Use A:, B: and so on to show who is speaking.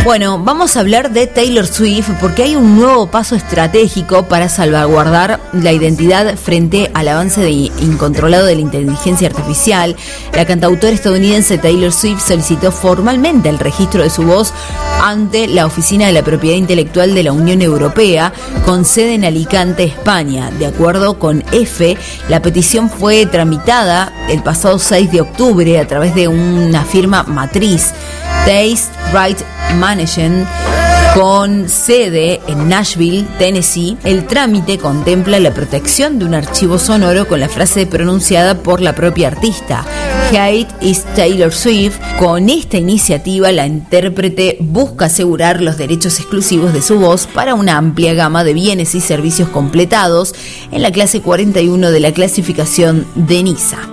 A: Bueno, vamos a hablar de Taylor Swift porque hay un nuevo paso estratégico para salvaguardar la identidad frente al avance incontrolado de la inteligencia artificial. La cantautora estadounidense Taylor Swift solicitó formalmente el registro de su voz ante la Oficina de la Propiedad Intelectual de la Unión Europea, con sede en Alicante, España. De acuerdo con EFE, la petición fue tramitada el pasado 6 de octubre a través de una firma matriz, Taste Right Management, con sede en Nashville, Tennessee. El trámite contempla la protección de un archivo sonoro con la frase pronunciada por la propia artista: Hate is Taylor Swift. Con esta iniciativa, la intérprete busca asegurar los derechos exclusivos de su voz para una amplia gama de bienes y servicios completados en la clase 41 de la clasificación de NISA.